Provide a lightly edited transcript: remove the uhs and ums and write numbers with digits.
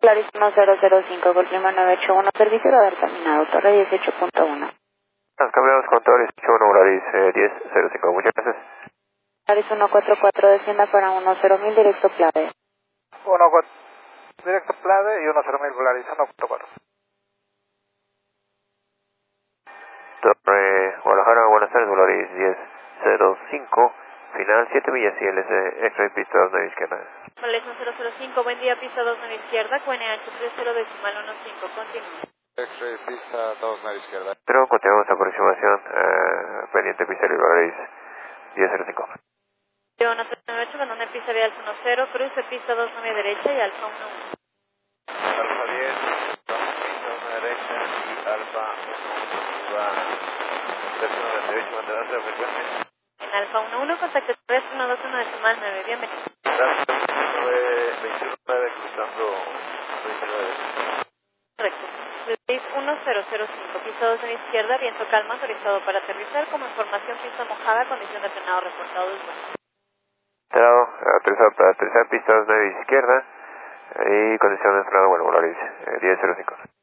Claris 1005, Golflima 981, servicio de haber terminado, Torre 18.1. Nos cambiamos con Torre 18.1, Claris 1005, muchas gracias. Claris 144, descienda para 10.000, directo Plade. 14, directo Plade y 10.000, Claris 144. Torre Guadalajara, buenas tardes, Claris 1005, final 7 millas y LS, extra pista 2 9 izquierda. Vale, 1005, buen día, pista 2 9 izquierda, QNH 30 decimal 15, continúa. X-ray pista 2 9 izquierda. Pero continuamos aproximación, pendiente pista Claris 1005. Yo 138, con una pista vial 10, cruce pista 29 derecha y alfa 11. Alfa 10, pista 1 derecha y alfa 1 va 398, mantenerse de frecuencia. En alfa 11, contacto 3121 decimal 9, bienvenido. Gracias, 21.9 cruzando 29. Correcto. 1005, pista 2 en izquierda, viento calma, autorizado para aterrizar, como información pista mojada, condición de frenado reportado del vuelo. Cerrado, autorizado para aterrizar pista 2 9 izquierda y condición de frenado, bueno, Claris 1005.